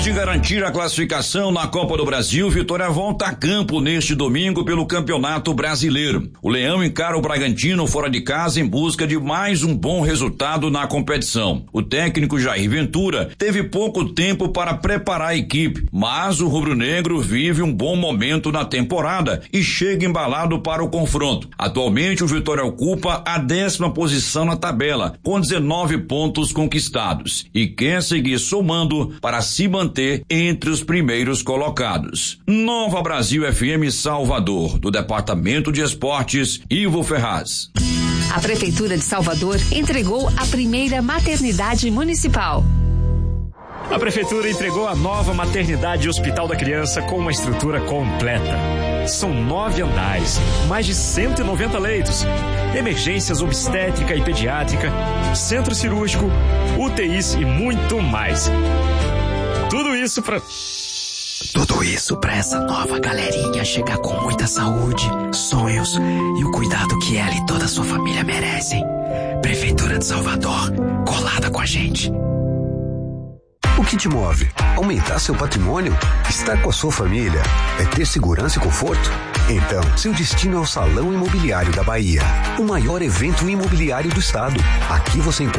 de garantir a classificação na Copa do Brasil, Vitória volta a campo neste domingo pelo Campeonato Brasileiro. O Leão encara o Bragantino fora de casa em busca de mais um bom resultado na competição. O técnico Jair Ventura teve pouco tempo para preparar a equipe, mas o rubro-negro vive um bom momento na temporada e chega embalado para o confronto. Atualmente o Vitória ocupa a 10ª posição na tabela, com 19 pontos conquistados, e quer seguir somando para se manter entre os primeiros colocados. Nova Brasil FM Salvador, do Departamento de Esportes, Ivo Ferraz. A Prefeitura de Salvador entregou a primeira maternidade municipal. A Prefeitura entregou a nova maternidade e hospital da criança com uma estrutura completa. São 9 andares, mais de 190 leitos, emergências obstétrica e pediátrica, centro cirúrgico, UTIs e muito mais. Tudo isso para essa nova galerinha chegar com muita saúde, sonhos e o cuidado que ela e toda a sua família merecem. Prefeitura de Salvador, colada com a gente. O que te move? Aumentar seu patrimônio? Estar com a sua família? É ter segurança e conforto? Então, seu destino é o Salão Imobiliário da Bahia, o maior evento imobiliário do estado. Aqui você encontra